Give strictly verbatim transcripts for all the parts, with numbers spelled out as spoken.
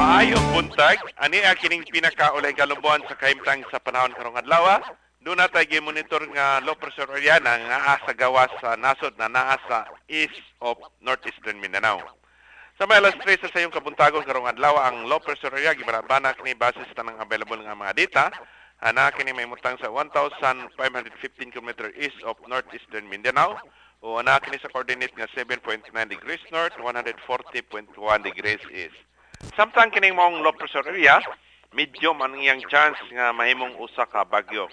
Maayong buntag, ani kining pinakaulay kalumbuan sa kahimtang sa panahon karong adlaw. Doon na tayo monitor nga low pressure area na nga sa gawas sa nasod na naa sa east of northeastern Mindanao. Sa may alas tres sa iyong kabuntagon karong adlaw ang low pressure area gibanabana kini base sa tanang available nga mga data. Ana kini may mutang sa one thousand five hundred fifteen kilometers east of northeastern Mindanao. O ana kini sa coordinate nga seven point nine degrees north, one hundred forty point one degrees east. Samtang kining maong low pressure area, medyo man iyang chance nga mahimong usa ka bagyo.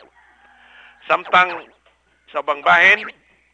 Samtang sa bangbahin,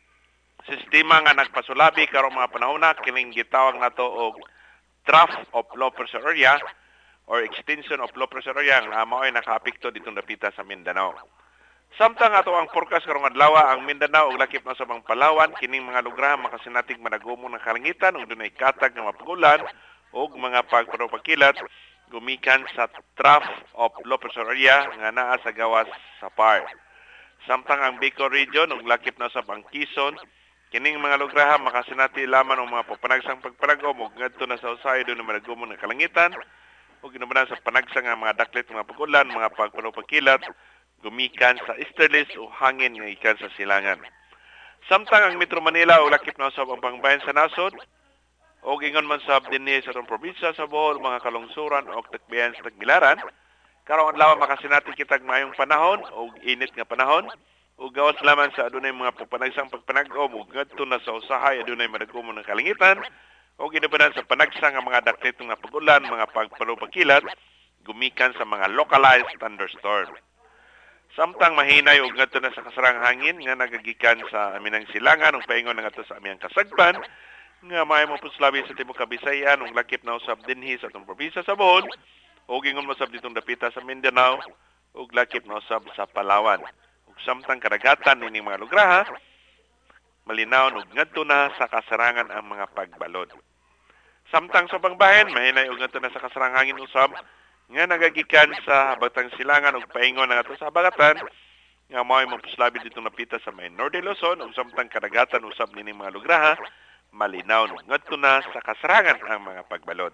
sistema nga nagpasulabi karong mga panahona kining gitawag nato og trough of low pressure area or extension of low pressure area nga mao ay nakaapekto ditong dapita sa Mindanao. Samtang ato ang forecast karong adlaw ang Mindanao ug lakip na sa bang Palawan kining mga lugar makasinatig managumon ng kalangitan ug dunay katag nga mapagulan ug mga pagpapagkilat gumikan sa trough of low pressure area nga naa sa gawas sa P A R. Samtang ang Bicol region ug lakip na sa Bangkison kining mga lugar makasinati laman og mga papanagsang pagpanagom ug ngadto na sa usahay dunay managumon ng kalangitan ug ginubanan sa panagsang nga mga daklit mga pagulan mga pagpapagkilat gumikan sa easterlies o hangin nga ikan sa silangan. Samtang ang Metro Manila o lakip na usab ang pangbayan sa nasod o ingon man sab dinhi sa atong probinsya sa Bohol mga kalungsuran o takbayan sa Tagbilaran karong adlaw makasinati kitag maayong panahon o init nga panahon o gawas lamang sa adunay mga pagpanagsang pagpanagom ug ngadto na sa usahay adunay madagomon ng kalangitan o ginubanan sa panagsang nga mga daklit nga pagulan mga pagpalupakilat gumikan sa mga localized thunderstorm. Samtang mahinay ug ngadto na sa kasarang hangin nga nagagikan sa aminang silangan ug paingon na ngadto sa aming kasagpan nga may mo puslabi sa tibuok Kabisayan ug lakip na usab dinhi sa atong probinsya sa Bohol ug ingon mo sab ditong dapita sa Mindanao ug lakip na usab sa Palawan. Ug samtang kadagatan nining mga lugar malinaw ug ngadto na sa kasarangan ang mga pagbalod. Samtang sa bangbahin mahinay ug ngadto na sa kasarang hangin usab nga nagagikan sa Batang Silangan ug paingon nga ato sa habagatan nga mao imong puslabi dito napita sa may Norte Luzon ug samtang kadagatan usab nining mga lugar malinaw ug ngadto na sa kasarangan ang mga pagbalod.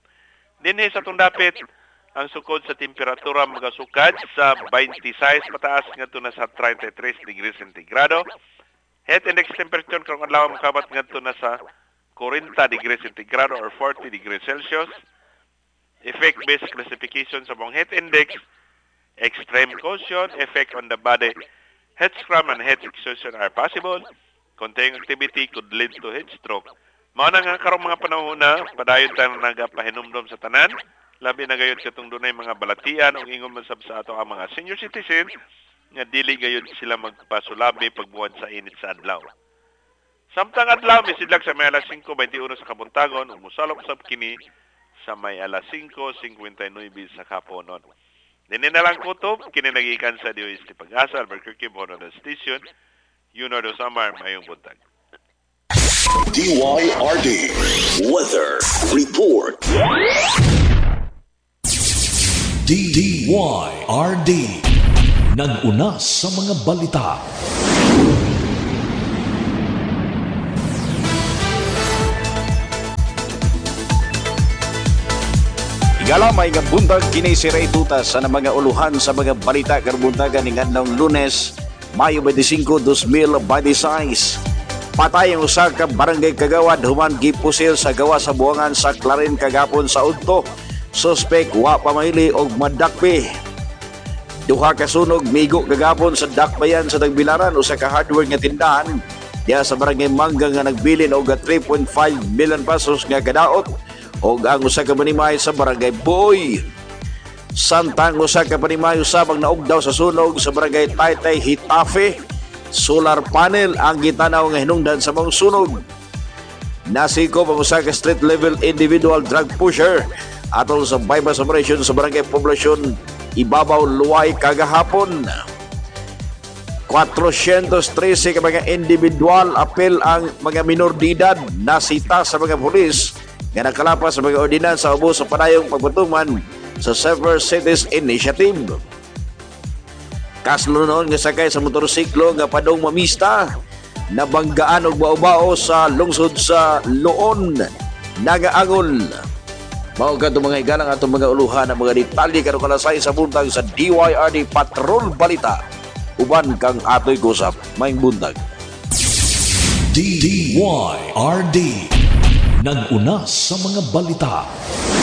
Dinhi sa tundapit ang sukod sa temperatura magasukad sa twenty-six pataas ngadto na sa thirty-three degrees centigrado. Heat index temperature karong adlaw makabat ngadto na sa forty degrees centigrado or forty degrees Celsius. Effect-based classification sa mong heat index, extreme caution, effect on the body, heat scrum and heat exhaustion are possible. Continuing activity could lead to heat stroke. Mao na nga karong mga panahon na padayon tayo nagapahinumdom sa tanan, labi na gayud katong dunay mga balatian o ingon man sab sa ato ang mga senior citizens nga dili gayud sila magpasulabi pagbuhat sa init sa adlaw. Samtang adlaw misidlag sa may alas cinco twenty-one sa kabuntagon ug mosalop sab kini sa may alas cinco fifty-nine sa kaponon. Dini na lang kutob, kini nagikan sa D O S T Pag-asa, Albuquerque, Bonona Station, Yunor do Samar, mayong buntag. D Y R D Weather Report. D Y R D nag-una sa mga balita. Galamay nga buntag kini si Ray Tutas sa mga uluhan sa mga balita karbuntagan ning adlawng Lunes, Mayo twenty-five, twenty twenty-six. Patay ang usa ka barangay kagawad human gipusil sa gawa sa buwangan sa Clarin kagapon sa Udto. Suspek wa pamahili og madakpi. Duha ka sunog migo kagapon sa dakbayan sa Tagbilaran usa ka hardware nga tindahan diya sa barangay Mangga nga nagbilin og three point five million pesos nga kadaot og ang usa ka panimay sa barangay Boy. Samtang usa ka panimay usab ang naugdaw sa sunog sa barangay Taytay, Hitafe. Solar panel ang gitanaw nga hinungdan sa mga sunog. Nasiko ang usa ka street level individual drug pusher atol sa bypass operation sa barangay Poblasyon Ibabaw, Luway kagahapon. four hundred thirteen ka mga individual apel ang mga minor de edad nasita sa mga pulis nga nakalapas sa mga ordinansa ubos sa padayong pagpatuman sa Safer Cities Initiative. Kaslo noon nga sakay sa motorsiklo nga padong mamista nabanggaan og bao-bao sa lungsod sa Luon, Nagaangol. Mao kadto mga higalang atong mga uluhan ang mga detalye karong kalasay sa buntag sa D Y R D Patrol Balita. Uban kang atoy kusap maayong buntag. D Y R D nag-una sa mga balita.